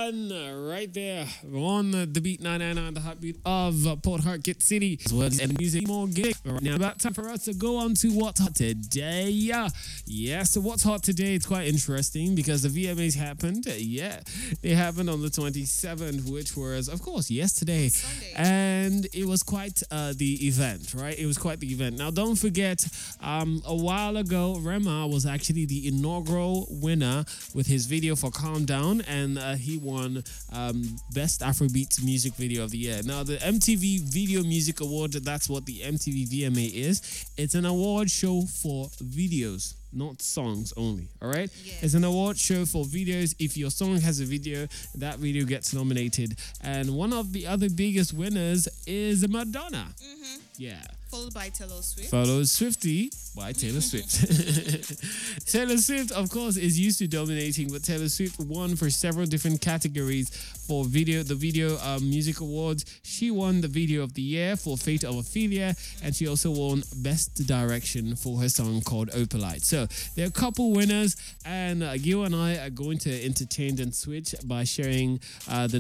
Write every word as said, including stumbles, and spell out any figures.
one right there on the Beat nine ninety-nine, the heartbeat of uh, Port Harcourt City. As well as and music more gig. Right now, about time for us to go on to what's hot today. Yeah, yeah. So what's hot today? It's quite interesting because the V M As happened. Yeah, they happened on the twenty-seventh, which was, of course, yesterday, Sunday. and it was quite uh, the event, right? It was quite the event. Now, don't forget, um, a while ago, Rema was actually the inaugural winner with his video for Calm Down, and uh, he won um, Best Afrobeat Music Video of the Year. Now, the M T V Video Music Award, that's what the M T V V M A is. It's an award show for videos, not songs only, all right? Yes. It's an award show for videos. If your song has a video, that video gets nominated. And one of the other biggest winners is Madonna. Mm-hmm. Yeah. Followed by Taylor Swift. Follows Swifty by Taylor Swift. Taylor Swift, of course, is used to dominating, but Taylor Swift won for several different categories for video, the Video um, Music Awards. She won the Video of the Year for Fate of Ophelia, and she also won Best Direction for her song called Opalite. So there are a couple winners, and uh, Gil and I are going to interchange and switch by sharing uh, the